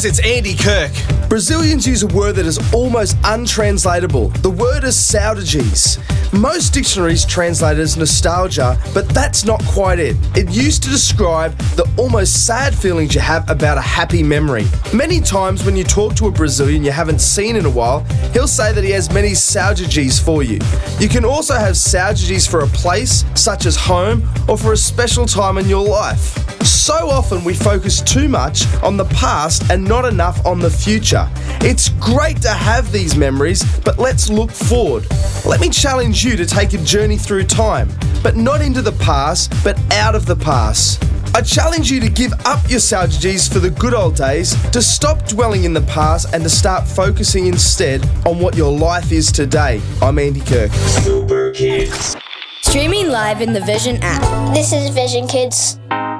guys, it's Andy Kirk. Brazilians use a word that is almost untranslatable. The word is saudades. Most dictionaries translate it as nostalgia, but that's not quite it. It used to describe the almost sad feelings you have about a happy memory. Many times when you talk to a Brazilian you haven't seen in a while, he'll say that he has many saudades for you. You can also have saudades for a place, such as home, or for a special time in your life. So often we focus too much on the past and not enough on the future. It's great to have these memories, but let's look forward. Let me challenge you to take a journey through time, but not into the past, but out of the past. I challenge you to give up your saudades for the good old days, to stop dwelling in the past and to start focusing instead on what your life is today. I'm Andy Kirk. Super Kids. Streaming live in the Vision app. This is Vision Kids.